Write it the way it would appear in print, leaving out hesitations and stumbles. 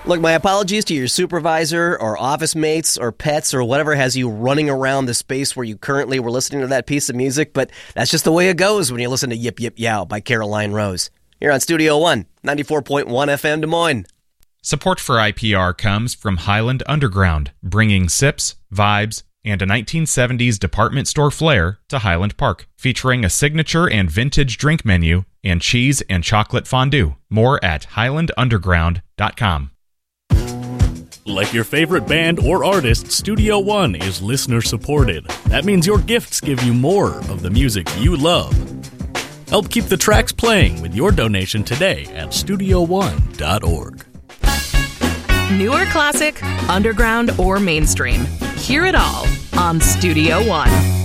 Look, my apologies to your supervisor or office mates or pets or whatever has you running around the space where you currently were listening to that piece of music, but that's just the way it goes when you listen to Yip Yip Yow by Caroline Rose. Here on Studio One, 94.1 FM Des Moines. Support for IPR comes from Highland Underground, bringing sips, vibes, and a 1970s department store flair to Highland Park, featuring a signature and vintage drink menu and cheese and chocolate fondue. More at highlandunderground.com. Like your favorite band or artist, Studio One is listener supported. That means your gifts give you more of the music you love. Help keep the tracks playing with your donation today at studioone.org. Newer classic, underground, or mainstream. Hear it all on Studio One.